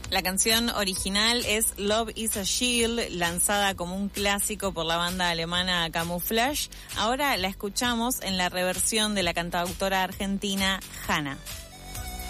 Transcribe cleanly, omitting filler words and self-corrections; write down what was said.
La canción original es Love is a Shield, lanzada como un clásico por la banda alemana Camouflage. Ahora la escuchamos en la reversión de la cantautora argentina Hannah.